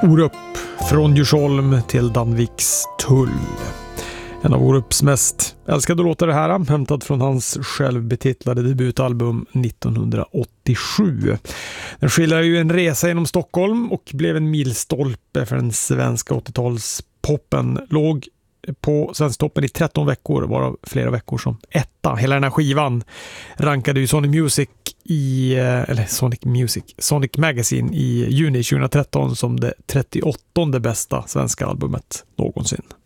Orup, från Djursholm till Danviks tull. En av Orups mest älskade låtar det här, hämtad från hans självbetitlade debutalbum 1987. Den skildrar ju en resa genom Stockholm och blev en milstolpe för den svenska 80-talspoppen. Låg på Svensktoppen i 13 veckor, varav flera veckor som etta. Hela den här skivan rankade ju Sonic Magazine i juni 2013 som det 38:e bästa svenska albumet någonsin.